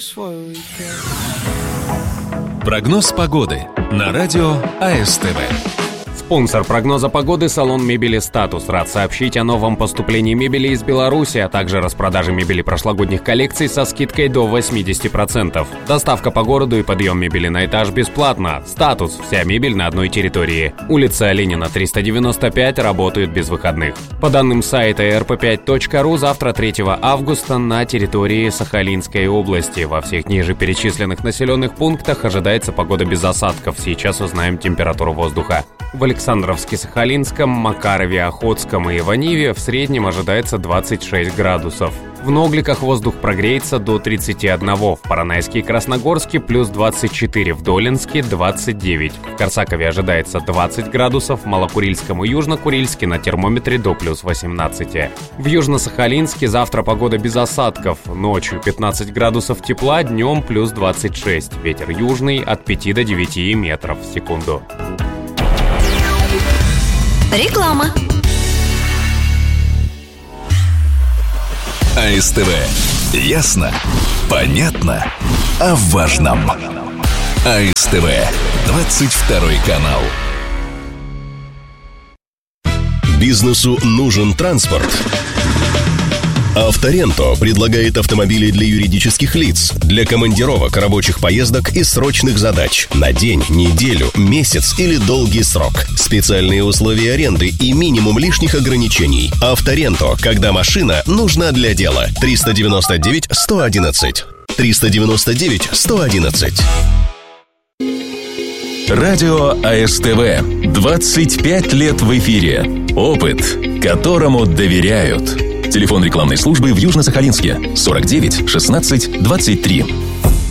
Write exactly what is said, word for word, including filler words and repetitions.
Прогноз погоды на радио АСТВ. Спонсор прогноза погоды — салон мебели «Статус». Рад сообщить о новом поступлении мебели из Беларуси, а также распродаже мебели прошлогодних коллекций со скидкой до восемьдесят процентов. Доставка по городу и подъем мебели на этаж бесплатно. «Статус» — вся мебель на одной территории. Улица Ленина, триста девяносто пять, работают без выходных. По данным сайта эр пэ пять точка ру, завтра, третьего августа, на территории Сахалинской области во всех ниже перечисленных населенных пунктах ожидается погода без осадков. Сейчас узнаем температуру воздуха. В Александровске-Сахалинском, Макарове, Охотском и Иваниве в среднем ожидается двадцать шесть градусов. В Ногликах воздух прогреется до тридцати одного, в Поронайске и Красногорске плюс двадцать четыре, в Долинске двадцать девять. В Корсакове ожидается двадцать градусов, в Малокурильском и Южнокурильске на термометре до плюс восемнадцати. В Южно-Сахалинске завтра погода без осадков, ночью пятнадцать градусов тепла, днем плюс двадцать шесть. Ветер южный от пяти до девяти метров в секунду. Реклама. АСТВ. Ясно, понятно, о важном. АСТВ. двадцать второй канал. Бизнесу нужен транспорт. Авторенто предлагает автомобили для юридических лиц, для командировок, рабочих поездок и срочных задач на день, неделю, месяц или долгий срок. Специальные условия аренды и минимум лишних ограничений. Авторенто, когда машина нужна для дела. триста девяносто девять сто одиннадцать. триста девяносто девять сто одиннадцать. Радио АСТВ. двадцать пять лет в эфире. Опыт, которому доверяют. Телефон рекламной службы в Южно-Сахалинске сорок девять шестнадцать двадцать три.